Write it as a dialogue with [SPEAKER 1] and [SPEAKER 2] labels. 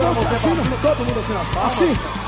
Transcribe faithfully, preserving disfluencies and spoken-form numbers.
[SPEAKER 1] mãos
[SPEAKER 2] você
[SPEAKER 1] pra
[SPEAKER 2] pra
[SPEAKER 1] cima.
[SPEAKER 2] cima, todo mundo assim nas palmas.
[SPEAKER 1] Assim.